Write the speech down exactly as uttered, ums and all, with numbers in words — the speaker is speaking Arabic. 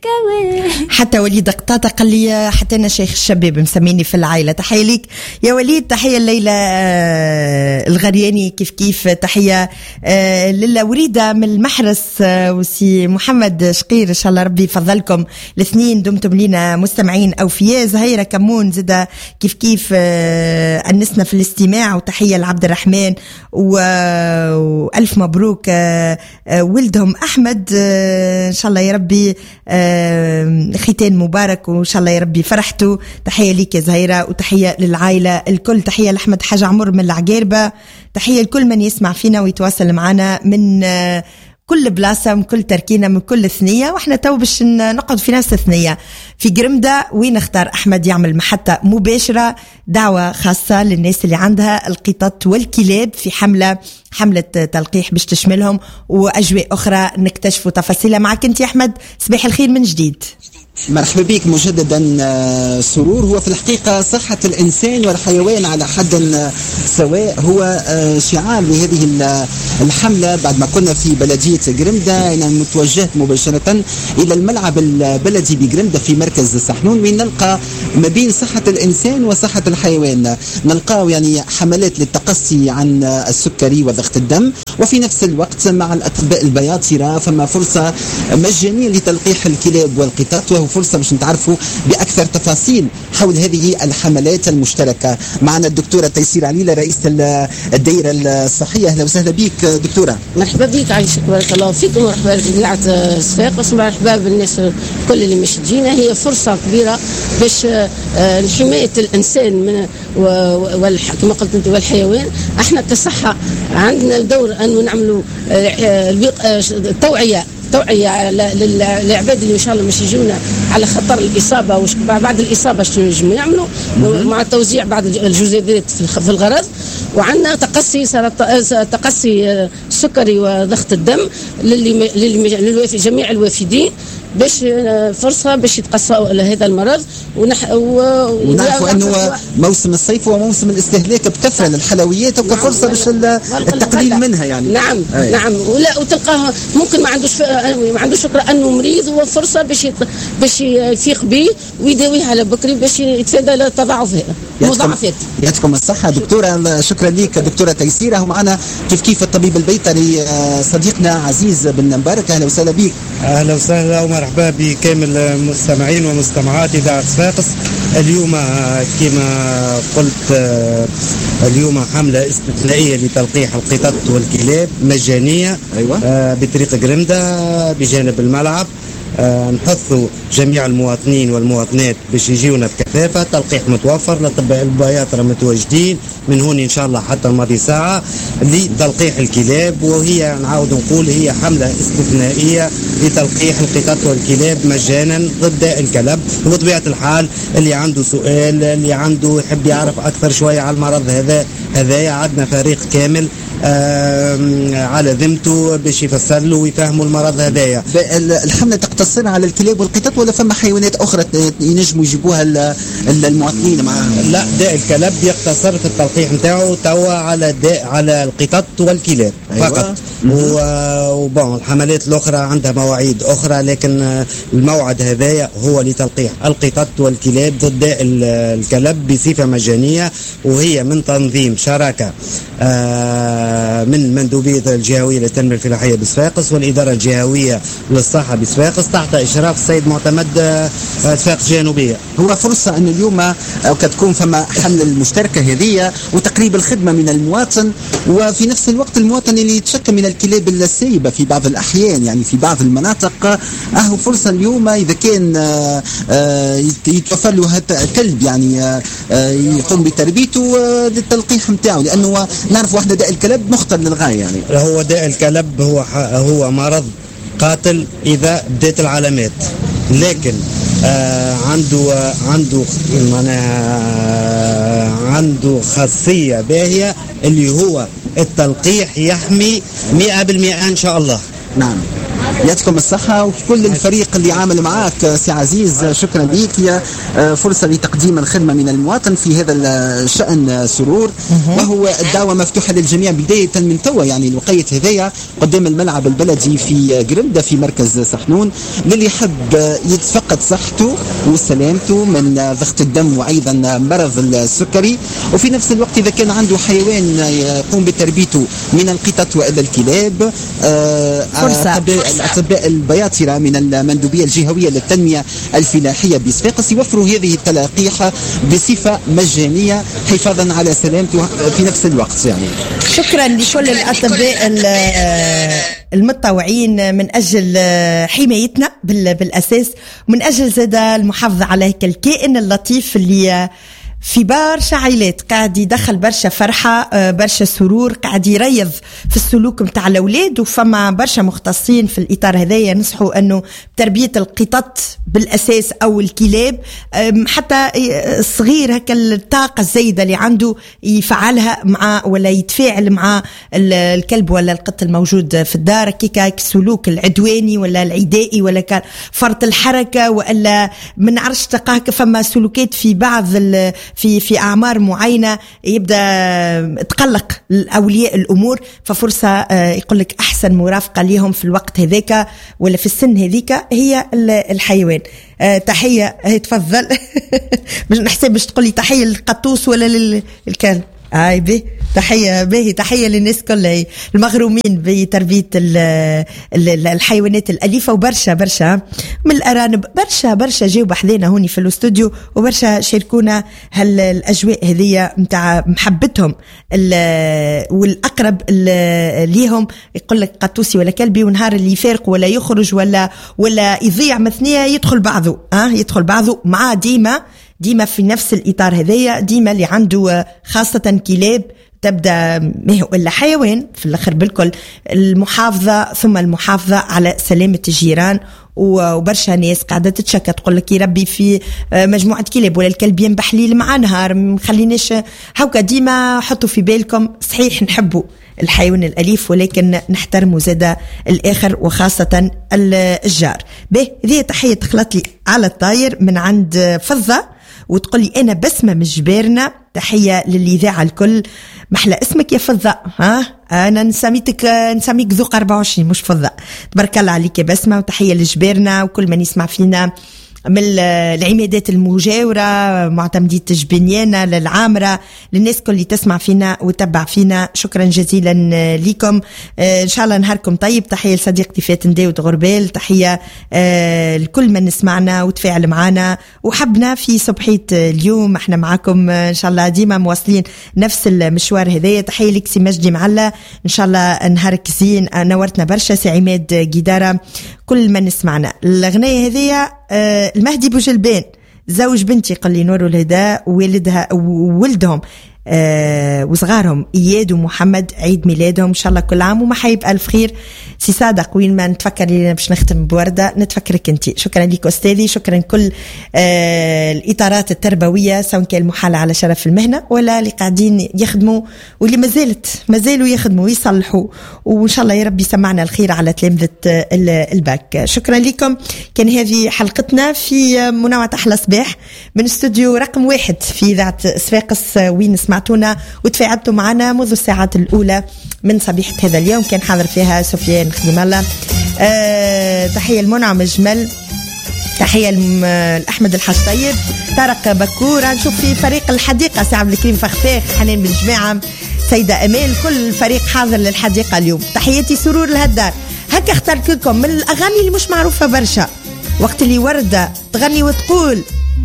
كوي. حتى وليد قطاطة قال لي حتى أنا شيخ الشباب مسميني في العائلة. تحية ليك يا وليد. تحية الليلة الغرياني كيف كيف. تحية للا وريدة من المحرس وسي محمد شقير. إن شاء الله ربي يفضلكم الاثنين دمتم لينا مستمعين أوفياء. زهيرة كمون زدا كيف كيف أنسنا في الاستماع. وتحية لعبد الرحمن وألف مبروك ولدهم أحمد. إن شاء الله يا ربي ختان مبارك وإن شاء الله يا ربي فرحتوا. تحية ليك يا زهيرة وتحية للعائلة الكل. تحية لأحمد حاج عمر من العقاربة. تحية لكل من يسمع فينا ويتواصل معنا من كل بلاصة من كل تركينة من كل ثنية. واحنا تو باش نقعد في نفس الثنية في قرمدة وين اختار أحمد يعمل محطة مباشرة دعوة خاصة للناس اللي عندها القطط والكلاب في حملة حملة تلقيح باش تشملهم وأجواء أخرى نكتشفوا تفاصيلها معك انت يا أحمد. صباح الخير من جديد. مرحبا بك مجددا سرور. هو في الحقيقة صحة الإنسان والحيوان على حد سواء هو شعار لهذه الحملة. بعد ما كنا في بلدية قرمدة أنا متوجهت مباشرة إلى الملعب البلدي بقرمدة في مركز سحنون وين نلقى ما بين صحة الإنسان وصحة الحيوان نلقى يعني حملات للتقصي عن السكري وضغط الدم وفي نفس الوقت مع الأطباء البياطرة فما فرصة مجانية لتلقيح الكلاب والقطط وهو فرصة باش نتعرفوا بأكثر تفاصيل حول هذه الحملات المشتركة. معنا الدكتورة تيسير عليلة رئيسة الدائرة الصحية. أهلا وسهلا بك دكتورة. مرحبا بك عايشك بارك الله فيكم. مرحبا بجماعة صفاقس. مرحبا بالناس كل اللي مش تجينا. هي فرصة كبيرة باش حماية الإنسان من كما قلت أنت والحيوان. احنا كصحة عندنا الدور أن نعملوا توعية توعية للعباد اللي إن شاء الله مش يجونا على خطر الإصابة وبعد الإصابة شنو يجموا يعملوا مع توزيع بعض الجزيئات في الغرض. وعندنا تقصي تقصي السكري وضغط الدم للي جميع الوافدين باش فرصة باش يتقصوا على هذا المرض. ونح ونعرفوا أنه موسم الصيف وموسم الاستهلاك بكثرة للحلويات وكفرصة باش التقليل منها يعني. نعم أي. نعم ولا وتلقاه ممكن ما عندوش ما عندوش فكرة أنه مريض وفرصة باش يت... باش يفيق به ويداويه على بكري باش يتفادى التضاعف المضاعفات. يعطيكم الصحة دكتورة. شكرا لك دكتورة تيسيرة. ومعنا كيف كيف الطبيب البيطري صديقنا عزيز بن مبارك. أهلا وسهلا بك. أهلا وسهلا ومرحبا بكامل المستمعين ومستمعات إذاعة صفاقس. اليوم كما قلت اليوم حملة استثنائية لتلقيح القطط والكلاب مجانية. أيوة. بطريق قرمدة بجانب الملعب. آه نحثوا جميع المواطنين والمواطنات باش يجيونا بكثافة. تلقيح متوفر. الأطباء البياطرة متواجدين من هون إن شاء الله حتى الماضي ساعة لتلقيح الكلاب. وهي نعاود نقول هي حملة استثنائية لتلقيح القطط والكلاب مجانا ضد الكلب. وبطبيعة الحال اللي عنده سؤال اللي عنده يحب يعرف أكثر شوية على المرض هذا هذايا عندنا فريق كامل على ذمته باش يفسر له ويفهموا المرض هذايا. الحملة تقتصر على الكلاب والقطط ولا فما حيوانات أخرى ينجموا يجيبوها المواطنين معاهم؟ لا داء الكلب يقتصر في التلقيح نتاعو توا على داء على القطط والكلاب. أيوة. فقط. وبون الحملات الأخرى عندها مواعيد أخرى لكن الموعد هذايا هو لتلقيح القطط والكلاب ضد داء الكلب بصفة مجانية. وهي من تنظيم شراكة من مندوبية الجهوية للتنمية الفلاحية بصفاقس والإدارة الجهوية للصحة بصفاقس تحت إشراف السيد معتمد صفاقس جنوبية. هو فرصة أن اليوم أو كتكون فما حملة المشتركة هذه وتقريب الخدمة من المواطن وفي نفس الوقت المواطن اللي يتشكى من الكلاب السيبة في بعض الأحيان يعني في بعض المناطق. أهو فرصة اليوم إذا كان يتوفر له كلب يعني يقوم بتربيته للتلقيح متاعه لأنه نعرف واحدة داء الكلب مخطر للغاية يعني. هو داء الكلب هو هو مرض قاتل إذا بدأت العلامات لكن آه عنده آه عنده معناها عنده خاصية باهية اللي هو التلقيح يحمي مئة بالمئة إن شاء الله. نعم. يعطيكم الصحة وكل الفريق اللي عامل معاك سي عزيز، شكرا لك. فرصة لتقديم الخدمة من المواطن في هذا الشأن سرور، وهو الدعوة مفتوحة للجميع بداية من توا. يعني الوقيت هذايا قدام الملعب البلدي في قرمدة في مركز صحنون، للي يحب يتفقد صحته وسلامته من ضغط الدم وأيضا مرض السكري، وفي نفس الوقت إذا كان عنده حيوان يقوم بتربيته من القطط وإلا الكلاب. الأطباء البياطرة من المندوبية الجهوية للتنمية الفلاحية بصفاقس يوفروا هذه التلقيح بصفة مجانية حفاظا على سلامته في نفس الوقت. يعني شكرا لكل الأطباء المتطوعين من أجل حمايتنا بالأساس، من أجل زاد المحافظة على هيك الكائن اللطيف اللي في برشا عائلات قاعد يدخل برشا فرحة، برشا سرور، قاعد يريض في السلوك متاع الأولاد. وفما برشا مختصين في الإطار هذايا نصحوا أنه تربية القطط بالأساس أو الكلاب، حتى الصغير هكا الطاقة الزايدة اللي عنده يفعلها مع ولا يتفاعل مع الكلب ولا القط الموجود في الدار، كيكا السلوك العدواني ولا العدائي ولا كان فرط الحركة ولا من نعرفش تلقاك فما سلوكات في بعض في في أعمار معينة يبدأ تقلق الأولياء الأمور. ففرصة يقول لك أحسن مرافقة ليهم في الوقت هذاك ولا في السن هذيك هي الحيوان. تحية، تفضل. مش نحسب باش تقولي تحية للقطوس ولا للكلب. هاي به تحية به تحية للناس كلها المغرومين بتربية الحيوانات الأليفة، وبرشا برشا من الأرانب برشا برشا جاوا بحذينا هوني في الاستوديو، وبرشا شاركونا هالأجواء هذية متاع محبتهم والأقرب ليهم. يقول لك قطوسي ولا كلبي، ونهار اللي يفارق ولا يخرج ولا ولا يضيع مثنية يدخل بعضه اه يدخل بعضه مع ديما ديما في نفس الإطار هذايا. ديما اللي عنده خاصة كلاب تبدأ ما هو إلا حيوان في الآخر بالكل المحافظة، ثم المحافظة على سلامة الجيران. وبرشا ناس قاعدة تتشكى تقول لك يربي في مجموعة كلاب ولا الكلب ينبح ليل مع نهار، مخليناش هوكا. ديما حطوا في بالكم صحيح نحبوا الحيوان الأليف ولكن نحترموا زادا الآخر وخاصة الجار. به ذي تحية تخلط لي على الطاير من عند فضة وتقول لي أنا بسمة من جبارنا. تحية للإذاعة الكل. محلى اسمك يا فضة، ها أنا نسميتك نسميك ذوق أربعة وعشرين مش فضة. تبارك الله عليك يا بسمة، وتحية لجبارنا وكل من يسمع فينا من العمادات المجاورة، معتمدية جبنيانة للعامرة، للناس كل اللي تسمع فينا وتتبع فينا. شكرا جزيلا لكم، إن شاء الله نهاركم طيب. تحية لصديقتي فاتن داود غربال، تحية لكل من نسمعنا وتفاعل معنا وحبنا في صبحية اليوم. احنا معاكم إن شاء الله ديما مواصلين نفس المشوار هذايا. تحية لك سي مجدي معلا، إن شاء الله نهارك زين، نورتنا برشا. سي عماد جدارة، كل من نسمعنا. الأغنية هذية المهدي بوجلبان زوج بنتي قال لي نور الهدى وولدها وولدهم آه وصغارهم إياد ومحمد عيد ميلادهم، إن شاء الله كل عام وما حيب ألف خير. سي صادق وين ما نتفكر لنا باش نختم بوردة نتفكرك انتي. شكرا لك أستاذي، شكرا كل آه الإطارات التربوية سواء كان المحال على شرف المهنة ولا اللي قاعدين يخدموا واللي ما زالت ما زالوا يخدموا ويصلحوا، وإن شاء الله يا رب يسمعنا الخير على تلامذة الباك. شكرا لكم. كان هذه حلقتنا في منوعة أحلى صباح من استوديو رقم واحد في إذاعة صفاقس، وين نسمع سمعتونا وتفاعلتوا معنا منذ الساعات الأولى من صبيحة هذا اليوم. كان حاضر فيها سفيان خديم الله. أه تحية المنعم الجمل، تحية الأحمد الحاج طيب، طارق بكورة. نشوف في فريق الحديقة سي عبد الكريم فخفاخ، حنان بن جماعة، سيدة أمال، كل الفريق حاضر للحديقة اليوم. تحياتي سرور الهدار. هكا اخترت لكم من الأغاني اللي مش معروفة برشا، وقت اللي وردة تغني وتقول